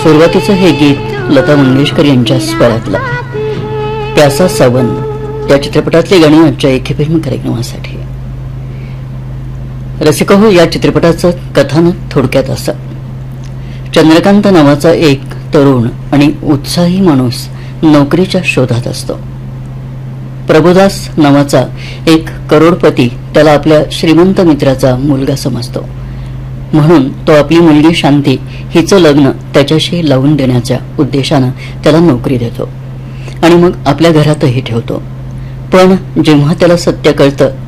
सुरुवातीचं हे गीत लता मंगेशकर यांच्या स्वरातलं प्यासा सावन या चित्रपटातली गाणी आजच्या एके फिल्म कार्यक्रमासाठी. रसिको, या चित्रपटाचं कथानक थोडक्यात असं. चंद्रकांत नावाचा एक तरुण आणि उत्साही माणूस नोकरीच्या शोधात असतो. प्रभुदास नावाचा एक करोडपती त्याला आपल्या श्रीमंत मित्राचा मुलगा समजतो, म्हणून तो आपली मुलगी शांती हिचं लग्न त्याच्याशी लावून देण्याच्या उद्देशानं त्याला नोकरी देतो आणि मग आपल्या घरातही ठेवतो. पण जेव्हा त्याला सत्य कळतं